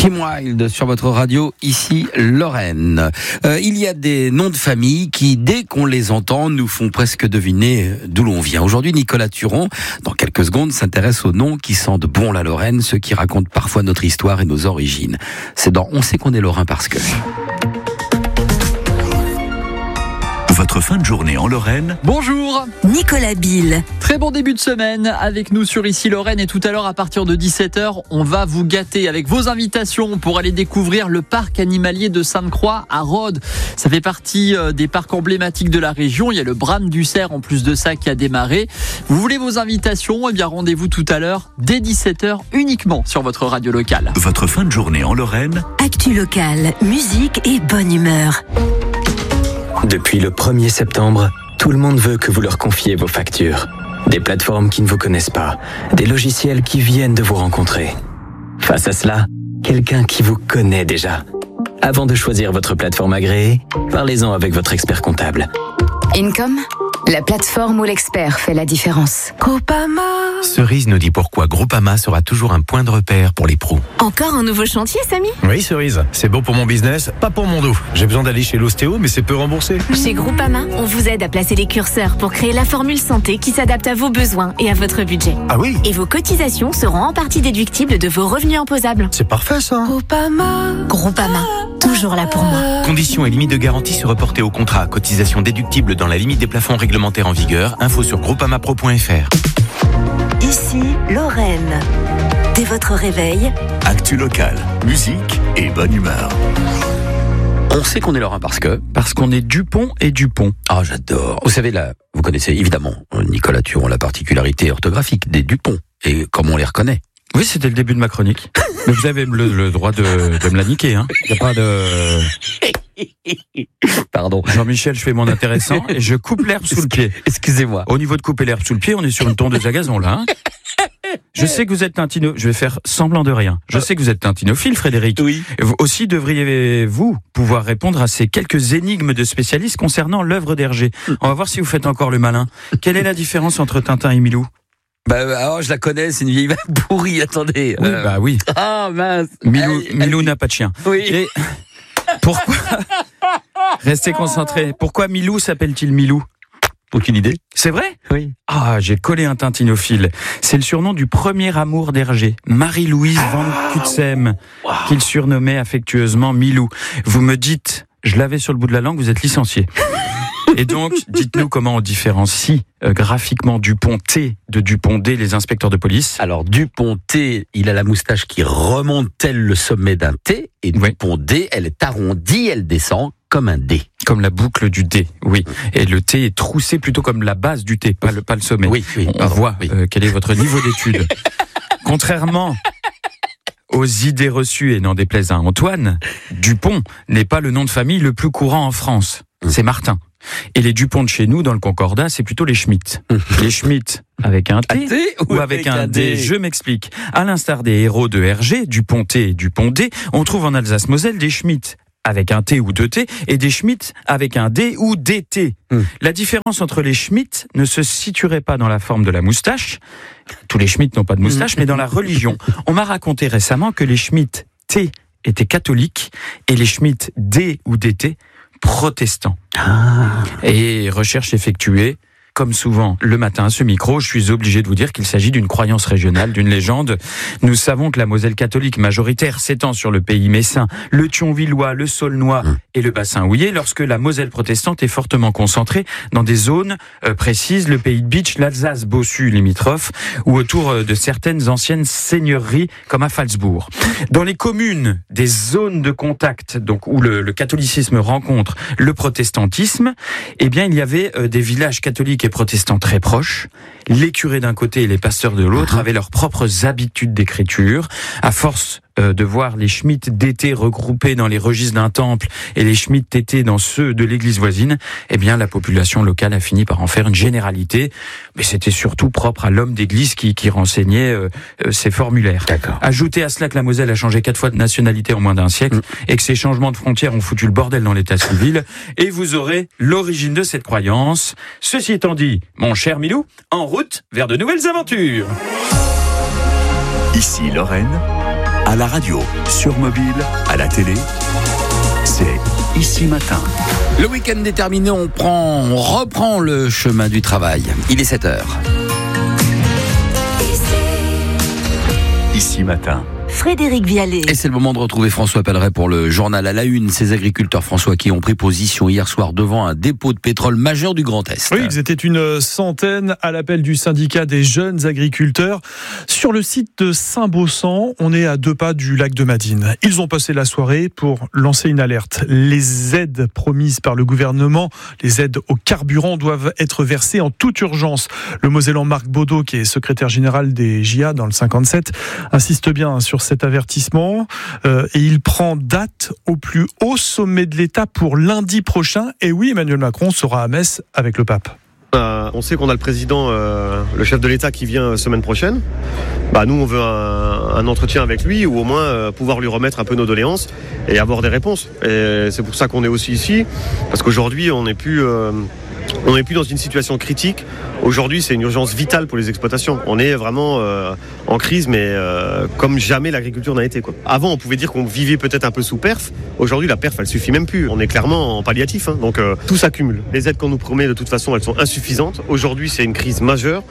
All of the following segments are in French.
Kim Wilde sur votre radio, ici Lorraine. Il y a des noms de famille qui, dès qu'on les entend, nous font presque deviner d'où l'on vient. Aujourd'hui, Nicolas Turon, dans quelques secondes, s'intéresse aux noms qui sentent bon la Lorraine, ceux qui racontent parfois notre histoire et nos origines. C'est dans On sait qu'on est Lorrain parce que... Votre fin de journée en Lorraine. Bonjour Nicolas Bill. Très bon début de semaine avec nous sur Ici Lorraine, et tout à l'heure à partir de 17h, on va vous gâter avec vos invitations pour aller découvrir le parc animalier de Sainte-Croix à Rhodes. Ça fait partie des parcs emblématiques de la région. Il y a le Brame du Cerf en plus de ça qui a démarré. Vous voulez vos invitations? Eh bien rendez-vous tout à l'heure dès 17h uniquement sur votre radio locale. Votre fin de journée en Lorraine. Actu locale, musique et bonne humeur. Depuis le 1er septembre, tout le monde veut que vous leur confiez vos factures. Des plateformes qui ne vous connaissent pas, des logiciels qui viennent de vous rencontrer. Face à cela, quelqu'un qui vous connaît déjà. Avant de choisir votre plateforme agréée, parlez-en avec votre expert comptable. Income, la plateforme où l'expert fait la différence. Groupama. Cerise nous dit pourquoi Groupama sera toujours un point de repère pour les pros. Encore un nouveau chantier, Samy? Oui, Cerise, c'est bon pour mon business, pas pour mon dos. J'ai besoin d'aller chez l'ostéo, mais c'est peu remboursé. Chez Groupama, on vous aide à placer les curseurs pour créer la formule santé qui s'adapte à vos besoins et à votre budget. Ah oui? Et vos cotisations seront en partie déductibles de vos revenus imposables. C'est parfait ça. Groupama, toujours là pour moi. Conditions et limites de garantie se reporter au contrat. Cotisation déductible dans la limite des plafonds réglementaires en vigueur. Info sur groupamapro.fr. Ici Lorraine. Dès votre réveil, Actu locale, musique et bonne humeur. On sait qu'on est Lorrain parce qu'on est Dupont et Dupont. Ah, j'adore. Vous savez, là, vous connaissez évidemment Nicolas Turon, la particularité orthographique des Dupont et comment on les reconnaît. Oui, c'était le début de ma chronique. Mais vous avez le droit de me la niquer, hein. Y a pas de... Pardon. Jean-Michel, je fais mon intéressant et je coupe l'herbe sous le pied. Excusez-moi. Au niveau de couper l'herbe sous le pied, on est sur une tondeuse à gazon, là, hein. Je sais que vous êtes un tino... Je vais faire semblant de rien. Je sais que vous êtes un tinophile, Frédéric. Oui. Vous aussi devriez-vous pouvoir répondre à ces quelques énigmes de spécialistes concernant l'œuvre d'Hergé. On va voir si vous faites encore le malin. Quelle est la différence entre Tintin et Milou? Alors je la connais, c'est une vieille vague pourrie, attendez. Oui, oui. Ah mince. Milou n'a pas de chien. Oui. Et pourquoi... Restez concentrés. Pourquoi Milou s'appelle-t-il Milou? Aucune idée. C'est vrai? Oui. Ah, j'ai collé un tintinophile. C'est le surnom du premier amour d'Hergé, Marie-Louise van Cutsem, qu'il surnommait affectueusement Milou. Vous me dites, je l'avais sur le bout de la langue, vous êtes licencié. Et donc, dites-nous comment on différencie graphiquement Dupont-T de Dupont-D, les inspecteurs de police. Alors, Dupont-T, il a la moustache qui remonte tel le sommet d'un T, et Dupont-D, elle est arrondie, elle descend comme un D. Comme la boucle du D, oui. Et le T est troussé plutôt comme la base du T, pas le sommet. Oui, on voit quel est votre niveau d'étude. Contrairement aux idées reçues, et n'en déplaise à Antoine, Dupont n'est pas le nom de famille le plus courant en France. C'est Martin. Et les Dupont de chez nous, dans le Concordat, c'est plutôt les Schmitt. Les Schmitt avec un T ou avec un D. Je m'explique. À l'instar des héros de Hergé, Dupont-T et Dupont-D, on trouve en Alsace-Moselle des Schmitt avec un T ou deux T et des Schmitt avec un D ou DT. La différence entre les Schmitt ne se situerait pas dans la forme de la moustache. Tous les Schmitt n'ont pas de moustache, mais dans la religion. On m'a raconté récemment que les Schmitt T étaient catholiques et les Schmitt D ou DT protestants. Et recherche effectuée, comme souvent le matin à ce micro, je suis obligé de vous dire qu'il s'agit d'une croyance régionale, d'une légende. Nous savons que la Moselle catholique majoritaire s'étend sur le pays messin, le Thionvillois, le Saulnois et le bassin houillé, lorsque la Moselle protestante est fortement concentrée dans des zones précises, le pays de Bitche, l'Alsace bossu limitrophe, ou autour de certaines anciennes seigneuries comme à Phalsbourg. Dans les communes des zones de contact, donc où le catholicisme rencontre le protestantisme, eh bien il y avait des villages catholiques et protestants très proches. Les curés d'un côté et les pasteurs de l'autre avaient leurs propres habitudes d'écriture. À force de voir les Schmitt d'été regroupés dans les registres d'un temple et les Schmitt d'été dans ceux de l'église voisine, eh bien la population locale a fini par en faire une généralité. Mais c'était surtout propre à l'homme d'église qui renseignait ces formulaires. D'accord. Ajoutez à cela que la Moselle a changé 4 fois de nationalité en moins d'un siècle et que ces changements de frontières ont foutu le bordel dans l'état civil, et vous aurez l'origine de cette croyance. Ceci étant dit, mon cher Milou, en route vers de nouvelles aventures. Ici Lorraine, À la radio, sur mobile, à la télé, c'est Ici Matin. Le week-end est terminé, on reprend le chemin du travail. Il est 7h. Ici Matin. Frédéric Vialet. Et c'est le moment de retrouver François Pelleret pour le journal à la une. Ces agriculteurs, François, qui ont pris position hier soir devant un dépôt de pétrole majeur du Grand Est. Oui, ils étaient une centaine à l'appel du syndicat des jeunes agriculteurs. Sur le site de Saint-Baussan, on est à 2 pas du lac de Madine. Ils ont passé la soirée pour lancer une alerte. Les aides promises par le gouvernement, les aides au carburant, doivent être versées en toute urgence. Le Mosellan Marc Baudot, qui est secrétaire général des JA dans le 57, insiste bien sur cet avertissement et il prend date au plus haut sommet de l'État pour lundi prochain. Et oui, Emmanuel Macron sera à Metz avec le pape. On sait qu'on a le président, le chef de l'État qui vient semaine prochaine. Nous, on veut un entretien avec lui ou au moins pouvoir lui remettre un peu nos doléances et avoir des réponses. Et c'est pour ça qu'on est aussi ici, parce qu'aujourd'hui, on n'est plus dans une situation critique. Aujourd'hui, c'est une urgence vitale pour les exploitations. On est vraiment en crise, mais comme jamais l'agriculture n'a été, quoi. Avant, on pouvait dire qu'on vivait peut-être un peu sous perf. Aujourd'hui, la perf, elle suffit même plus. On est clairement en palliatif, hein. Donc tout s'accumule. Les aides qu'on nous promet, de toute façon, elles sont insuffisantes. Aujourd'hui, c'est une crise majeure.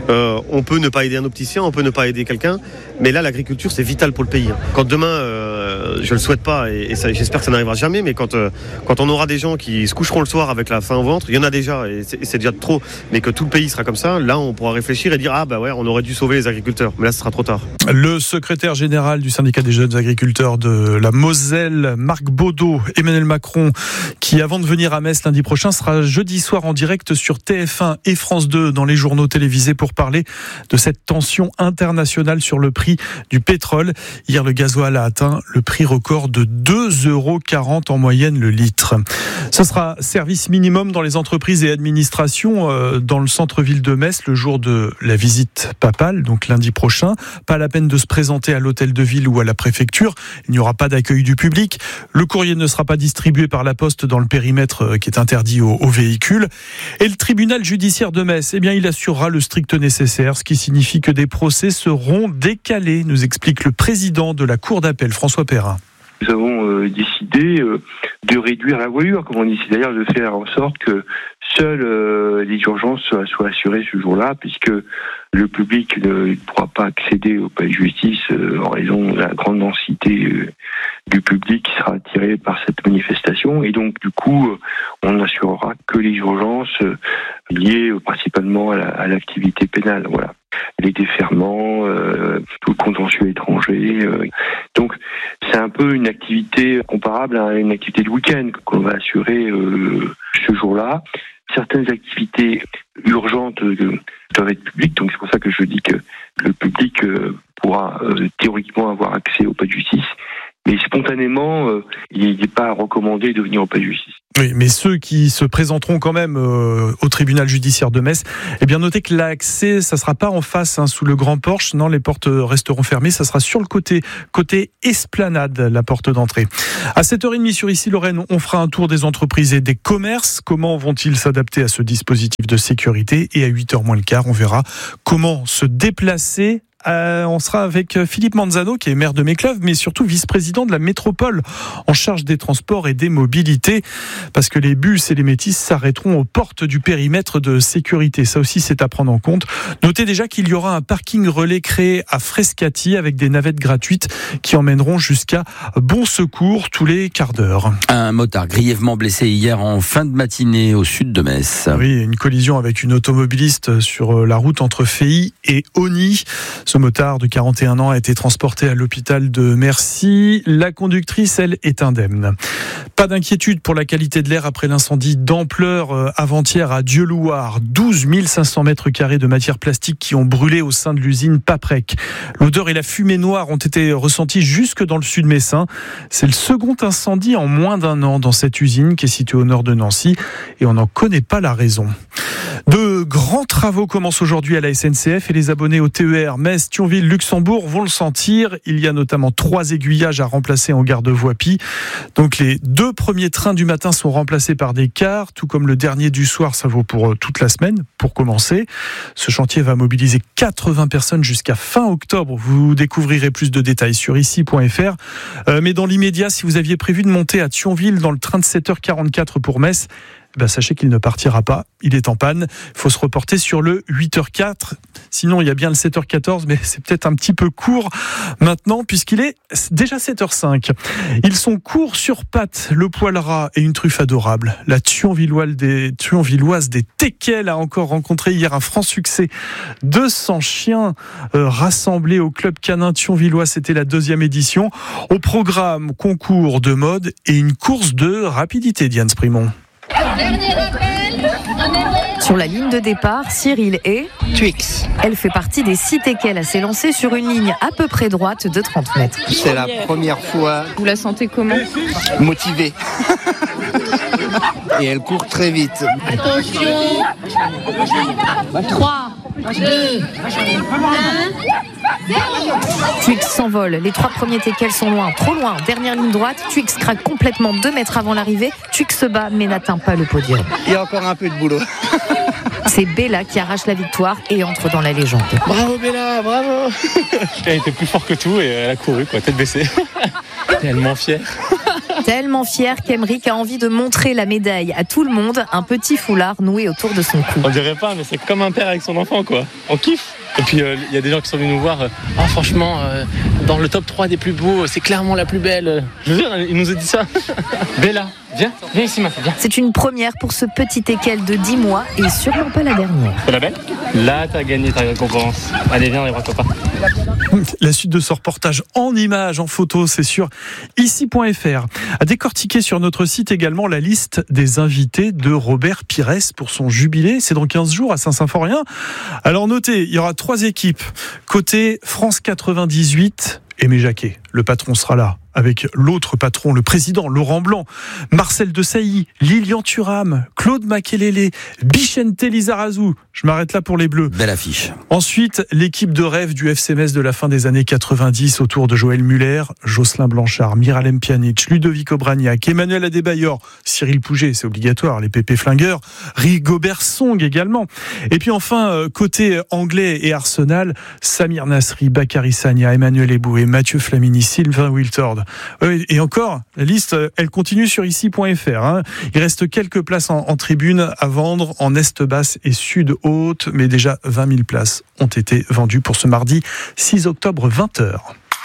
On peut ne pas aider un opticien, on peut ne pas aider quelqu'un, mais là, l'agriculture, c'est vital pour le pays. Quand demain, je le souhaite pas, et ça, j'espère que ça n'arrivera jamais, mais quand on aura des gens qui se coucheront le soir avec la faim au ventre, il y en a déjà, et c'est déjà trop, mais que tout le pays sera comme ça, là on pourra réfléchir et dire on aurait dû sauver les agriculteurs, mais là ce sera trop tard. Le secrétaire général du syndicat des jeunes agriculteurs de la Moselle, Marc Baudot, Emmanuel Macron, qui avant de venir à Metz lundi prochain sera jeudi soir en direct sur TF1 et France 2 dans les journaux télévisés pour parler de cette tension internationale sur le prix du pétrole. Hier, le gasoil a atteint le prix record de 2,40 € en moyenne le litre. Ce sera service minimum dans les entreprises et administrations dans le centre-ville de Metz le jour de la visite papale, donc lundi prochain. Pas la peine de se présenter à l'hôtel de ville ou à la préfecture. Il n'y aura pas d'accueil du public. Le courrier ne sera pas distribué par la poste dans le périmètre qui est interdit aux véhicules. Et le tribunal judiciaire de Metz, il assurera le strict nécessaire, ce qui signifie que des procès seront décalés, nous explique le président de la cour d'appel, François Perrin. Nous avons décidé de réduire la voilure, comme on dit, c'est-à-dire de faire en sorte que seules les urgences soient assurées ce jour-là, puisque le public ne pourra pas accéder au palais de justice en raison de la grande densité du public qui sera attiré par cette manifestation. Et donc, du coup, on n'assurera que les urgences liées principalement à l'activité pénale. Voilà. Les déferments, tout le contentieux étranger. Donc, c'est un peu une activité comparable à une activité de week-end qu'on va assurer ce jour-là. Certaines activités urgentes doivent être publiques, donc c'est pour ça que je dis que le public pourra théoriquement avoir accès au palais de justice. Mais spontanément, il n'est pas recommandé de venir au palais de justice. Oui, mais ceux qui se présenteront quand même au tribunal judiciaire de Metz, notez que l'accès, ça sera pas en face, sous le grand porche. Non, les portes resteront fermées. Ça sera sur le côté esplanade, la porte d'entrée. À 7h30 sur Ici Lorraine, on fera un tour des entreprises et des commerces. Comment vont-ils s'adapter à ce dispositif de sécurité? Et à 8h moins le quart, on verra comment se déplacer. On sera avec Philippe Manzano, qui est maire de Mécleuve, mais surtout vice-président de la métropole en charge des transports et des mobilités, parce que les bus et les métis s'arrêteront aux portes du périmètre de sécurité. Ça aussi, c'est à prendre en compte. Notez déjà qu'il y aura un parking relais créé à Frescati avec des navettes gratuites qui emmèneront jusqu'à Bon Secours tous les quarts d'heure. Un motard grièvement blessé hier en fin de matinée au sud de Metz. Oui, une collision avec une automobiliste sur la route entre Feilly et Ony. Ce motard de 41 ans a été transporté à l'hôpital de Mercy. La conductrice, elle, est indemne. Pas d'inquiétude pour la qualité de l'air après l'incendie d'ampleur avant-hier à Dieulouard. 12 500 mètres carrés de matière plastique qui ont brûlé au sein de l'usine Paprec. L'odeur et la fumée noire ont été ressenties jusque dans le sud messin. C'est le second incendie en moins d'1 an dans cette usine qui est située au nord de Nancy et on n'en connaît pas la raison. De grands travaux commencent aujourd'hui à la SNCF et les abonnés au TER Metz, Thionville, Luxembourg vont le sentir. Il y a notamment 3 aiguillages à remplacer en gare de Voipy. Donc les 2 premiers trains du matin sont remplacés par des cars, tout comme le dernier du soir, ça vaut pour toute la semaine, pour commencer. Ce chantier va mobiliser 80 personnes jusqu'à fin octobre. Vous découvrirez plus de détails sur ici.fr. Mais dans l'immédiat, si vous aviez prévu de monter à Thionville dans le train de 7h44 pour Metz, sachez qu'il ne partira pas, il est en panne. Il faut se reporter sur le 8h04. Sinon, il y a bien le 7h14, mais c'est peut-être un petit peu court maintenant, puisqu'il est déjà 7h05. Ils sont courts sur pattes, le poil ras et une truffe adorable. La Thionvilloise des Teckels a encore rencontré hier un franc succès. 200 chiens rassemblés au club canin thionvillois, c'était la 2e édition. Au programme, concours de mode et une course de rapidité, Diane Sprimont. Sur la ligne de départ, Cyril et Twix. Elle fait partie des 6 teckels à s'élancer sur une ligne à peu près droite de 30 mètres. C'est la première fois. Vous la sentez comment ? Motivée. Et elle court très vite. Attention. 3, 2, 1. Twix s'envole. Les 3 premiers teckels sont loin, trop loin. Dernière ligne droite, Twix craque complètement 2 mètres avant l'arrivée. Twix se bat mais n'atteint pas le podium. Il y a encore un peu de boulot. C'est Bella qui arrache la victoire et entre dans la légende. Bravo Bella, bravo. Elle était plus forte que tout et elle a couru, tête baissée. Tellement fière. Tellement fière qu'Emeric a envie de montrer la médaille à tout le monde, un petit foulard noué autour de son cou. On dirait pas, mais c'est comme un père avec son enfant, quoi. On kiffe. Et puis il y a des gens qui sont venus nous voir. Franchement, dans le top 3 des plus beaux, c'est clairement la plus belle. Je veux dire, il nous a dit ça. Bella, viens ici, ma fille, viens. C'est une première pour ce petit teckel de 10 mois et sûrement pas la dernière. C'est la belle ? Là, t'as gagné ta récompense. Allez, viens, les bras copains. La suite de ce reportage en images, en photos, c'est sur ici.fr. À décortiquer sur notre site également la liste des invités de Robert Pires pour son jubilé. C'est dans 15 jours à Saint-Symphorien. Alors notez, il y aura 3 équipes. Côté France 98, Aimé Jacquet, le patron sera là, avec l'autre patron, le président Laurent Blanc, Marcel Desailly, Lilian Thuram, Claude Makelele, Bichente Lizarazu. Je m'arrête là pour les Bleus. Belle affiche. Ensuite, l'équipe de rêve du FC Metz de la fin des années 90 autour de Joël Muller, Jocelyn Blanchard, Miralem Pjanic, Ludovic Obraniak, Emmanuel Adebayor, Cyril Pouget, c'est obligatoire, les pépés flingueurs, Rigobert Song également. Et puis enfin, côté anglais et Arsenal, Samir Nasri, Bakary Sagna, Emmanuel Eboué, Mathieu Flamini, Sylvain Wiltord. Et encore, la liste, elle continue sur ici.fr. Il reste quelques places en tribune à vendre en Est basse et Sud haute, mais déjà 20 000 places ont été vendues pour ce mardi 6 octobre 20h.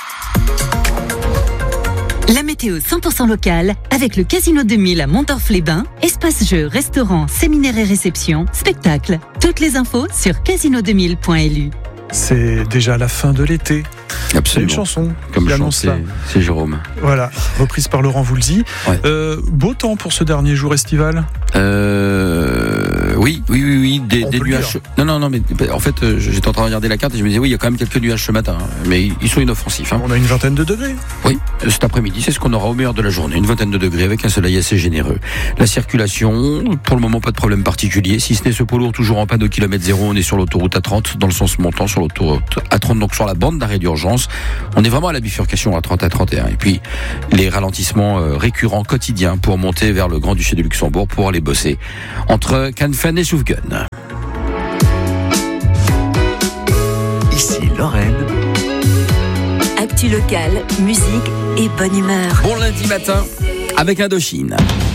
La météo 100% locale avec le Casino 2000 à Montorf-les-Bains, espace jeux, restaurants, séminaires et réceptions, spectacles. Toutes les infos sur casino2000.lu. C'est déjà la fin de l'été. Absolument. Une chanson comme qui annonce ça. C'est Jérôme. Voilà, reprise par Laurent Voulzy. Ouais. Beau temps pour ce dernier jour estival. Oui. Des nuages. Non, mais en fait, j'étais en train de regarder la carte et je me disais, oui, il y a quand même quelques nuages ce matin, mais ils sont inoffensifs. On a une vingtaine de degrés. Oui, cet après-midi, c'est ce qu'on aura au meilleur de la journée, une vingtaine de degrés avec un soleil assez généreux. La circulation, pour le moment, pas de problème particulier, si ce n'est ce poids lourd toujours en panne au kilomètre 0, on est sur l'autoroute A30, dans le sens montant, sur l'autoroute A30, donc sur la bande d'arrêt d'urgence. On est vraiment à la bifurcation à 30 à 31. Et puis, les ralentissements récurrents quotidiens pour monter vers le Grand-Duché de Luxembourg pour aller bosser entre Canfin et Soufgen. Ici Lorraine. Actu locale, musique et bonne humeur. Bon lundi matin avec Indochine.